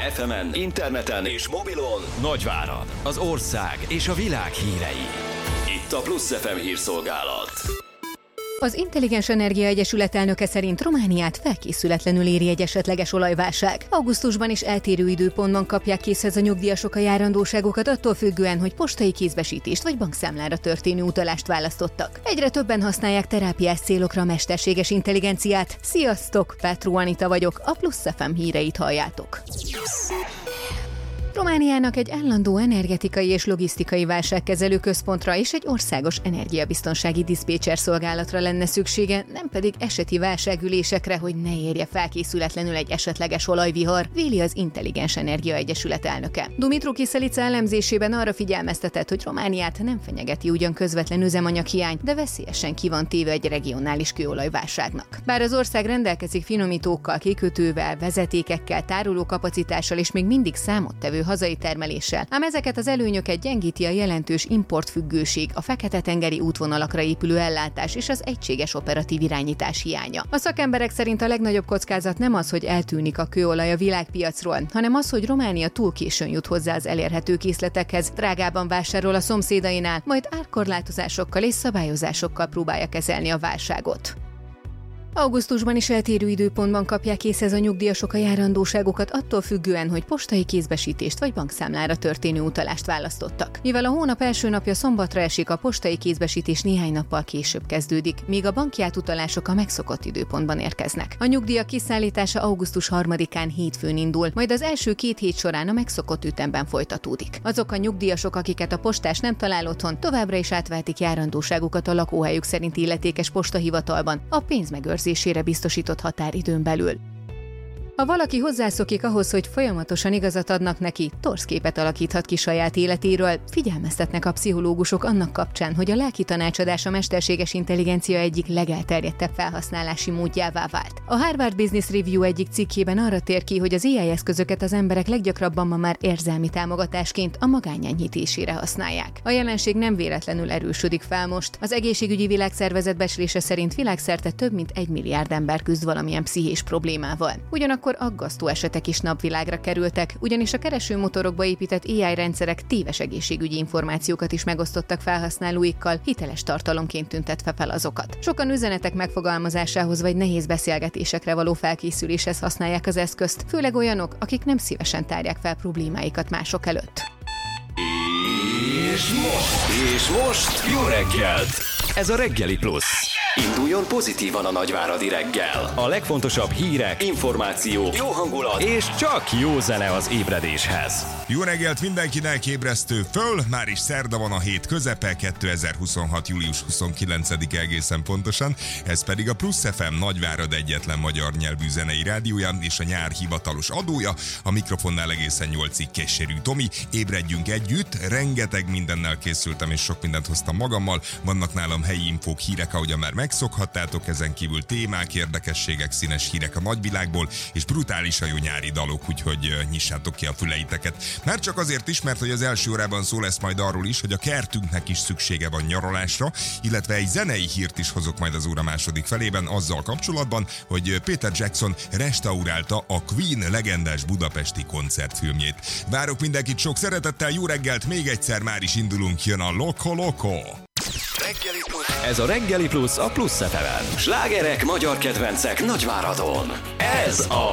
FM-en, interneten és mobilon Nagyvárad, az ország és a világ hírei. Itt a Plusz FM hírszolgálat. Az Intelligens Energia Egyesület elnöke szerint Romániát felkészületlenül éri egy esetleges olajválság. Augusztusban is eltérő időpontban kapják készhez a nyugdíjasok a járandóságokat attól függően, hogy postai kézbesítést vagy bankszámlára történő utalást választottak. Egyre többen használják terápiás célokra a mesterséges intelligenciát. Sziasztok, Petró Anita vagyok, a Plusz FM híreit halljátok. Romániának egy állandó energetikai és logisztikai válságkezelő központra és egy országos energiabiztonsági diszpécser szolgálatra lenne szüksége, nem pedig eseti válságülésekre, hogy ne érje felkészületlenül egy esetleges olajvihar, véli az Intelligens Energia Egyesület elnöke. Dumitru Kiselica elemzésében arra figyelmeztetett, hogy Romániát nem fenyegeti ugyan közvetlen üzemanyaghiány, de veszélyesen ki van téve egy regionális kőolajválságnak. Bár az ország rendelkezik finomítókkal, kikötővel, vezetékekkel, tárolókapacitással és még mindig számottevő hazai termeléssel, ám ezeket az előnyöket gyengíti a jelentős importfüggőség, a Fekete-tengeri útvonalakra épülő ellátás és az egységes operatív irányítás hiánya. A szakemberek szerint a legnagyobb kockázat nem az, hogy eltűnik a kőolaj a világpiacról, hanem az, hogy Románia túl későn jut hozzá az elérhető készletekhez, drágában vásárol a szomszédainál, majd árkorlátozásokkal és szabályozásokkal próbálja kezelni a válságot. Augusztusban is eltérő időpontban kapják készhez a nyugdíjasok a járandóságokat attól függően, hogy postai kézbesítést vagy bankszámlára történő utalást választottak. Mivel a hónap első napja szombatra esik, a postai kézbesítés néhány nappal később kezdődik, míg a banki átutalások a megszokott időpontban érkeznek. A nyugdíjak kiszállítása augusztus 3-án hétfőn indul, majd az első 2 hét során a megszokott ütemben folytatódik. Azok a nyugdíjasok, akiket a postás nem talál otthon, továbbra is átvehetik járandóságukat a lakóhelyük szerint illetékes postahivatalban a pénzmegőrzésére biztosított határidőn belül. Ha valaki hozzászokik ahhoz, hogy folyamatosan igazat adnak neki, torz képet alakíthat ki saját életéről, figyelmeztetnek a pszichológusok annak kapcsán, hogy a lelki tanácsadás a mesterséges intelligencia egyik legelterjedtebb felhasználási módjává vált. A Harvard Business Review egyik cikkében arra tér ki, hogy az AI eszközöket az emberek leggyakrabban ma már érzelmi támogatásként a magány enyhítésére használják. A jelenség nem véletlenül erősödik fel most. Az Egészségügyi Világszervezet becslése szerint világszerte több mint 1 milliárd ember küzd valamilyen pszichés problémával. Ugyanakkor aggasztó esetek is napvilágra kerültek, ugyanis a keresőmotorokba épített AI rendszerek téves egészségügyi információkat is megosztottak felhasználóikkal, hiteles tartalomként tüntetve fel azokat. Sokan üzenetek megfogalmazásához vagy nehéz beszélgetésekre való felkészüléshez használják az eszközt, főleg olyanok, akik nem szívesen tárják fel problémáikat mások előtt. És most jó reggelt! Ez a Reggeli Plusz. Induljon pozitívan a nagyváradi reggel. A legfontosabb hírek, információk, jó hangulat és csak jó zene az ébredéshez. Jó reggelt mindenkinek, ébresztő föl, már is szerda van, a hét közepe, 2026. július 29-e egészen pontosan, ez pedig a Plusz FM Nagyvárad egyetlen magyar nyelvű zenei rádiója és a nyár hivatalos adója, a mikrofonnál egészen 8-ig Keserű Tomi. Ébredjünk együtt, rengeteg mindennel készültem és sok mindent hoztam magammal, vannak nálam helyi infók, hírek, ahogyan már megszokhattátok, ezen kívül témák, érdekességek, színes hírek a nagyvilágból, és brutálisan jó nyári dalok, úgyhogy nyissátok ki a füleiteket. Már csak azért is, mert hogy az első órában szó lesz majd arról is, hogy a kertünknek is szüksége van nyaralásra, illetve egy zenei hírt is hozok majd az óra második felében azzal kapcsolatban, hogy Peter Jackson restaurálta a Queen legendás budapesti koncertfilmjét. Várok mindenkit sok szeretettel, jó reggelt, még egyszer már is indulunk, jön a Loco Loco! Ez a Reggeli Plusz a Plusz FM-en. Slágerek, magyar kedvencek Nagyváradon. Ez a